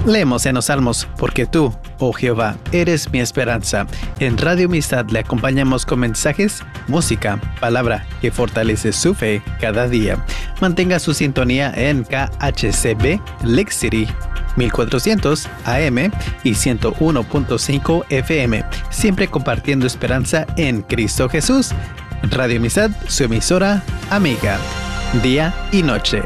Leemos en los Salmos, porque tú, oh Jehová, eres mi esperanza. En Radio Amistad le acompañamos con mensajes, música, palabra que fortalece su fe cada día. Mantenga su sintonía en KHCB Lake City 1400 AM y 101.5 FM, siempre compartiendo esperanza en Cristo Jesús. Radio Amistad, su emisora amiga, día y noche.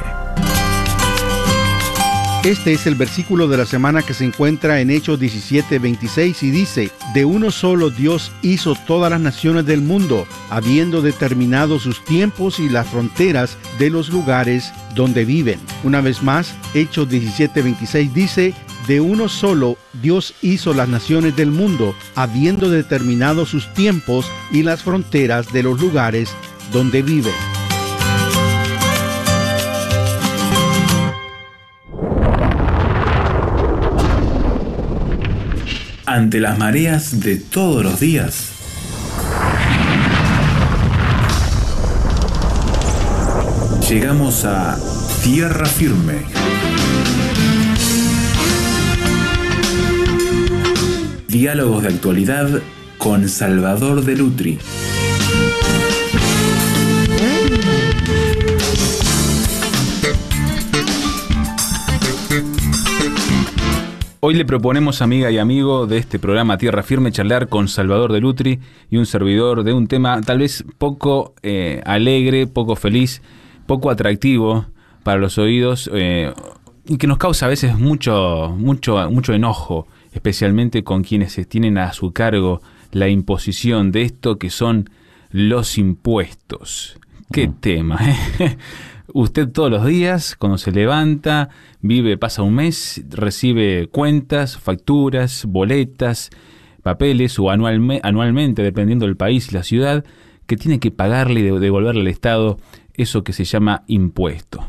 Este es el versículo de la semana que se encuentra en Hechos 17:26 y dice: de uno solo Dios hizo todas las naciones del mundo, habiendo determinado sus tiempos y las fronteras de los lugares donde viven. Una vez más, Hechos 17:26 dice: de uno solo Dios hizo las naciones del mundo, habiendo determinado sus tiempos y las fronteras de los lugares donde viven. Ante las mareas de todos los días, llegamos a Tierra Firme. Diálogos de actualidad con Salvador de Lutri. Hoy le proponemos, amiga y amigo de este programa Tierra Firme, charlar con Salvador de Lutri y un servidor de un tema tal vez poco alegre, poco feliz, poco atractivo para los oídos y que nos causa a veces mucho enojo, especialmente con quienes tienen a su cargo la imposición de esto que son los impuestos. ¡Qué tema! Usted todos los días, cuando se levanta, pasa un mes, recibe cuentas, facturas, boletas, papeles o anualmente, dependiendo del país y la ciudad, que tiene que pagarle y devolverle al Estado eso que se llama impuesto.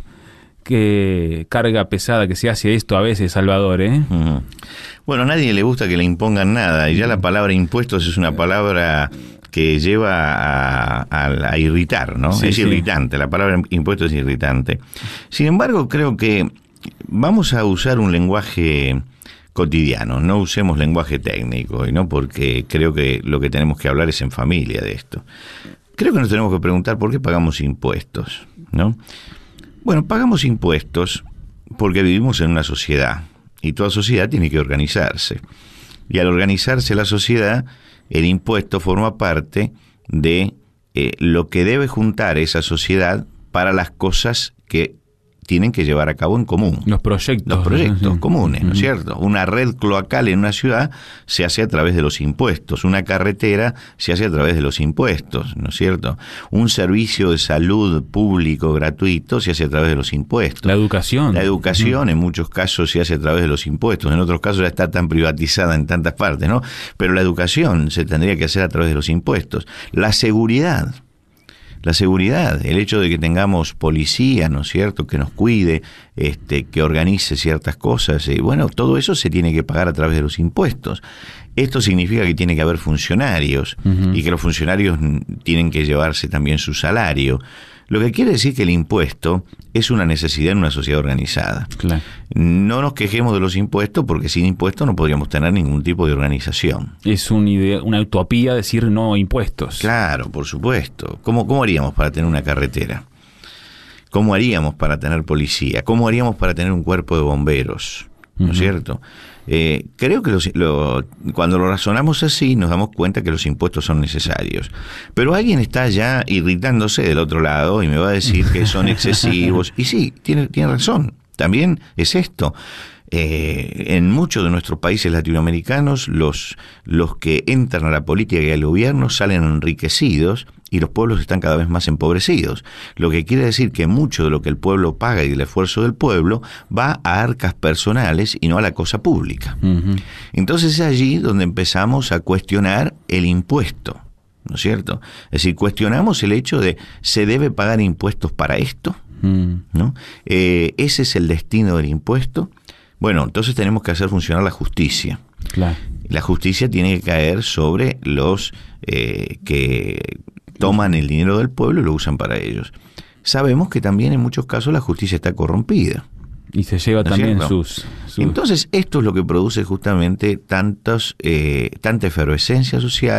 Qué carga pesada que se hace esto a veces, Salvador, ¿eh? Bueno, a nadie le gusta que le impongan nada, y ya la palabra impuestos es una palabra que lleva a irritar, ¿no? Sí, es irritante, la palabra impuesto es irritante. Sin embargo, creo que vamos a usar un lenguaje cotidiano, no usemos lenguaje técnico, y no porque creo que lo que tenemos que hablar es en familia de esto. Creo que nos tenemos que preguntar por qué pagamos impuestos, ¿no? Bueno, pagamos impuestos porque vivimos en una sociedad, y toda sociedad tiene que organizarse. Y al organizarse la sociedad, el impuesto forma parte de lo que debe juntar esa sociedad para las cosas que tienen que llevar a cabo en común. Los proyectos comunes, ¿no es cierto? Una red cloacal en una ciudad se hace a través de los impuestos. Una carretera se hace a través de los impuestos, ¿no es cierto? Un servicio de salud público gratuito se hace a través de los impuestos. La educación. La educación en muchos casos se hace a través de los impuestos. En otros casos ya está tan privatizada en tantas partes, ¿no? Pero la educación se tendría que hacer a través de los impuestos. La seguridad, el hecho de que tengamos policía, ¿no es cierto?, que nos cuide, que organice ciertas cosas, y bueno, todo eso se tiene que pagar a través de los impuestos. Esto significa que tiene que haber funcionarios, y que los funcionarios tienen que llevarse también su salario. Lo que quiere decir que el impuesto es una necesidad en una sociedad organizada. Claro. No nos quejemos de los impuestos, porque sin impuestos no podríamos tener ningún tipo de organización. Es una utopía decir no impuestos. Claro, por supuesto. ¿Cómo haríamos para tener una carretera? ¿Cómo haríamos para tener policía? ¿Cómo haríamos para tener un cuerpo de bomberos? ¿No es cierto? Creo que cuando lo razonamos así nos damos cuenta que los impuestos son necesarios. Pero alguien está ya irritándose del otro lado y me va a decir que son excesivos. Y sí, tiene razón. También es esto. En muchos de nuestros países latinoamericanos los que entran a la política y al gobierno salen enriquecidos y los pueblos están cada vez más empobrecidos. Lo que quiere decir que mucho de lo que el pueblo paga y del esfuerzo del pueblo va a arcas personales y no a la cosa pública. Entonces es allí donde empezamos a cuestionar el impuesto, ¿no es cierto? Es decir, cuestionamos el hecho de ¿se debe pagar impuestos para esto? ¿No? ¿Ese es el destino del impuesto? Bueno, entonces tenemos que hacer funcionar la justicia. Claro. La justicia tiene que caer sobre los que toman el dinero del pueblo y lo usan para ellos. Sabemos que también en muchos casos la justicia está corrompida. Y se lleva ¿no es también cierto? sus... Entonces, esto es lo que produce justamente tanta efervescencia social